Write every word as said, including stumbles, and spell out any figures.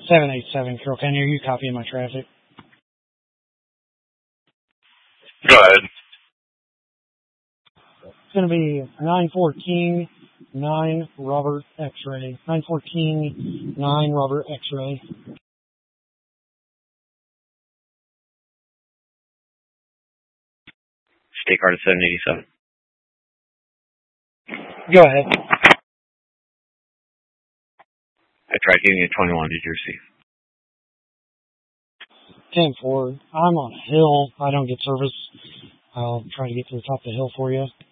seven eight seven, Carroll County. Are you copying my traffic? Go ahead. It's going to be nine fourteen nine Robert X-ray. nine fourteen nine Robert X-ray. State card is seven eighty-seven. Go ahead. I tried giving you twenty-one. Did you receive? ten four. I'm on a hill. I don't get service. I'll try to get to the top of the hill for you.